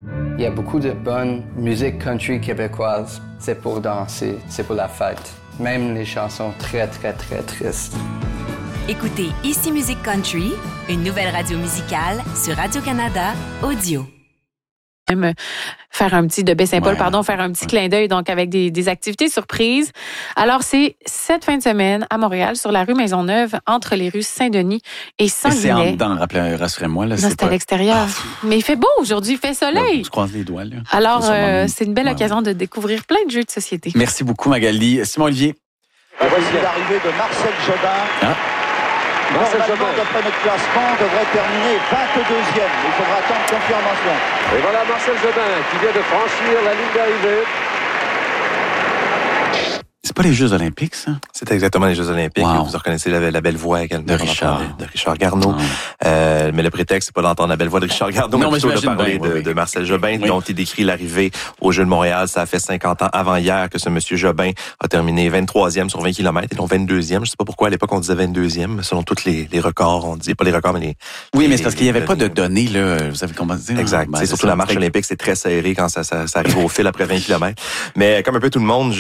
Il y a beaucoup de bonne musique country québécoise. C'est pour danser, c'est pour la fête. Même les chansons très, très, très tristes. Écoutez Ici Musique Country, une nouvelle radio musicale sur Radio-Canada Audio. Faire un petit de Baie-Saint-Paul, faire un petit clin d'œil, donc avec des activités surprises. Alors, c'est cette fin de semaine à Montréal, sur la rue Maisonneuve, entre les rues Saint-Denis et Sanguinet. C'est en dedans, rassurez-moi. Là, non, c'est à l'extérieur. Mais il fait beau aujourd'hui, il fait soleil. Je croise les doigts. Là. Alors, c'est une belle occasion de découvrir plein de jeux de société. Merci beaucoup, Magali. Simon-Olivier. Voici l'arrivée de Marcel Jobin. Normalement, d'après notre classement, devrait terminer 22e. Il faudra attendre confirmation. Et voilà Marcel Jobin qui vient de franchir la ligne d'arrivée. C'est pas les Jeux olympiques, ça? C'est exactement les Jeux olympiques. Wow. Vous reconnaissez la belle voix également de Richard Garneau. Mais le prétexte, c'est pas d'entendre la belle voix de Richard Garneau, mais plutôt de parler de Marcel Jobin, dont il décrit l'arrivée aux Jeux de Montréal. Ça a fait 50 ans avant hier que ce monsieur Jobin a terminé 23e sur 20 km et non 22e. Je sais pas pourquoi à l'époque on disait 22e, mais selon tous les records, on disait pas les records, mais les... Oui, mais c'est parce qu'il y avait pas de données, là. Vous avez compris? Exact. C'est surtout la marche olympique, c'est très serré quand ça arrive au fil après 20 km. Mais comme un peu tout le monde,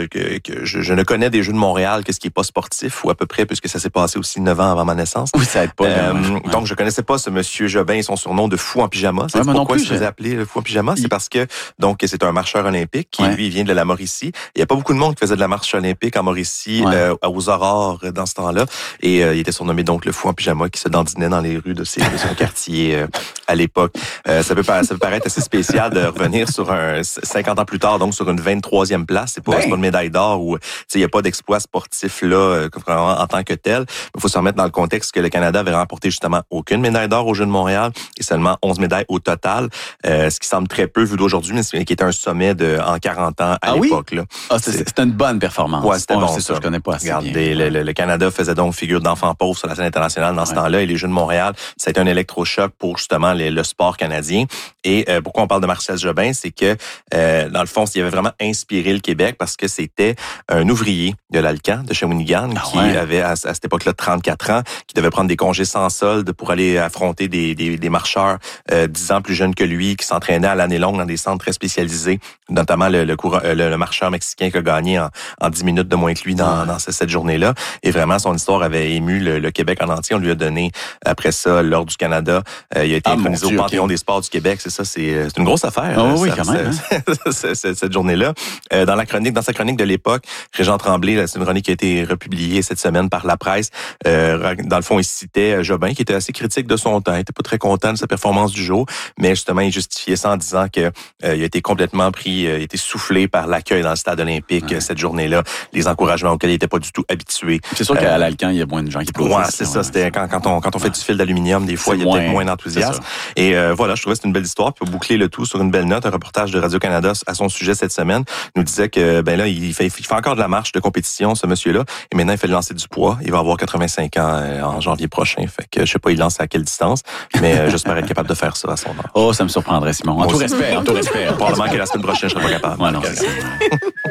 je ne connais des Jeux de Montréal que ce qui est pas sportif, ou à peu près, puisque ça s'est passé aussi 9 ans avant ma naissance. Oui, ça aide pas. Donc, je connaissais pas ce monsieur Jobin et son surnom de fou en pyjama. C'est pourquoi il se faisait appeler le fou en pyjama. C'est parce que, donc, c'est un marcheur olympique qui, lui, vient de la Mauricie. Il y a pas beaucoup de monde qui faisait de la marche olympique en Mauricie, aux aurores dans ce temps-là. Et il était surnommé donc le fou en pyjama qui se dandinait dans les rues de son quartier à l'époque. Ça peut paraître assez spécial de revenir sur 50 ans plus tard, donc sur une 23e place. C'est pas une médaille d'or ou, il n'y a pas d'exploit sportif là en tant que tel. Il faut se remettre dans le contexte que le Canada avait remporté justement aucune médaille d'or aux Jeux de Montréal et seulement 11 médailles au total, ce qui semble très peu vu d'aujourd'hui, mais qui était un sommet en 40 ans à l'époque. Là. C'était une bonne performance. Ouais, c'était bon. C'est ça, je connais pas assez bien. Le Canada faisait donc figure d'enfant pauvre sur la scène internationale dans ce temps-là, et les Jeux de Montréal, ça a été un électrochoc pour justement le sport canadien. Et pourquoi on parle de Marcel Jobin, c'est que dans le fond, il avait vraiment inspiré le Québec parce que c'était un ouvrier de l'Alcan, de Shawinigan, qui avait à cette époque-là 34 ans, qui devait prendre des congés sans solde pour aller affronter des marcheurs 10 ans plus jeunes que lui, qui s'entraînaient à l'année longue dans des centres très spécialisés, notamment le marcheur mexicain qui a gagné en 10 minutes de moins que lui dans cette journée-là. Et vraiment, son histoire avait ému le Québec en entier. On lui a donné, après ça, l'Ordre du Canada. Il a été intronisé au Panthéon des sports du Québec. C'est ça, c'est une grosse affaire. Oui, quand même. Cette journée-là. Dans sa chronique de l'époque, Régent Tremblay, c'est une chronique qui a été republiée cette semaine par la presse. Dans le fond, il citait Jobin, qui était assez critique de son temps. Il était pas très content de sa performance du jour, mais justement, il justifiait ça en disant que il a été complètement pris, il a été soufflé par l'accueil dans le stade olympique cette journée-là, les encouragements auxquels il était pas du tout habitué. C'est sûr qu'à l'Alcan, il y a moins de gens qui applaudissent. Ouais, c'est ça. C'était quand on fait du fil d'aluminium, des fois, il y a peut-être moins d'enthousiasme. Et voilà, je trouvais que c'était une belle histoire. Puis pour boucler le tout sur une belle note, un reportage de Radio-Canada à son sujet cette semaine nous disait que là, il fait encore de la marche de compétition, ce monsieur-là, et maintenant il fait le lancer du poids. Il va avoir 85 ans en janvier prochain. Fait que je sais pas, il lance à quelle distance, mais j'espère être capable de faire ça à son âge. Oh, ça me surprendrait, Simon. En tout respect. Probablement que la semaine prochaine, je serai pas capable. Ouais, non, c'est ça.